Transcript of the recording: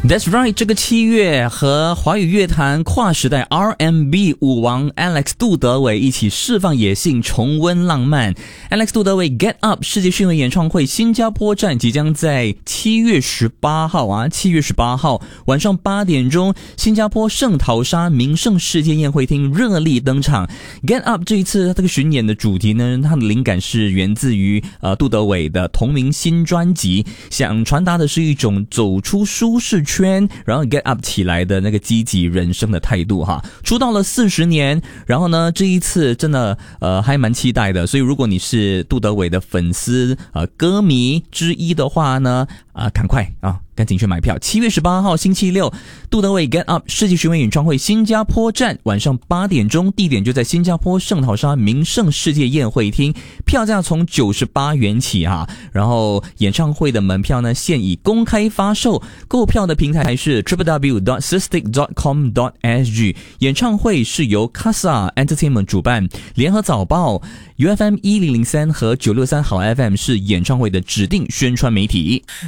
That's right， 这个7月和华语乐坛跨时代 R&B 舞王 Alex 杜德伟一起释放野性，重温浪漫。Alex 杜德伟 Get Up 世界巡回演唱会新加坡站即将在7月18号7月18号晚上8点钟，新加坡圣淘沙名胜世界宴会厅热力登场。Get Up 这一次这个巡演的主题呢，它的灵感是源自于杜德伟的同名新专辑，想传达的是一种走出舒适圈，然后 get up 起来的那个积极人生的态度哈。出道了40年，然后呢这一次真的还蛮期待的，所以如果你是杜德伟的粉丝歌迷之一的话呢赶紧去买票。7月18号星期六，杜德伟 Get Up 世界巡回演唱会新加坡站晚上8点钟，地点就在新加坡圣淘沙名胜世界宴会厅，票价从98元起然后演唱会的门票呢现已公开发售，购票的平台是 www.sistik.com.sg。 演唱会是由 Casa Entertainment 主办，联合早报 UFM 1003和963好 FM 是演唱会的指定宣传媒体。